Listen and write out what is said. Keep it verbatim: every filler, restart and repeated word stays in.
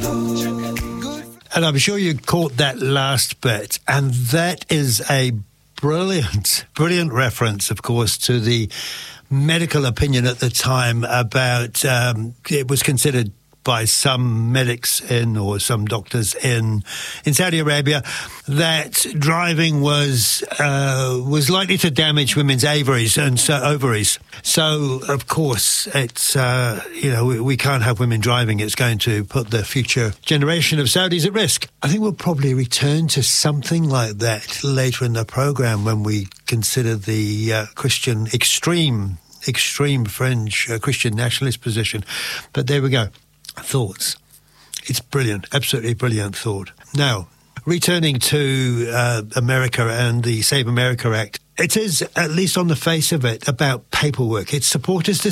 And I'm sure you caught that last bit. And that is a brilliant, brilliant reference, of course, to the medical opinion at the time about, um, it was considered by some medics in or some doctors in in Saudi Arabia that driving was uh, was likely to damage women's ovaries and so ovaries. So of course it's uh, you know we, we can't have women driving. It's going to put the future generation of Saudis at risk. I think we'll probably return to something like that later in the program when we consider the uh, Christian extreme extreme fringe uh, Christian nationalist position. But there we go. Thoughts. It's brilliant, absolutely brilliant thought. Now, returning to uh, America and the Save America Act, it is, at least on the face of it, about paperwork. Its supporters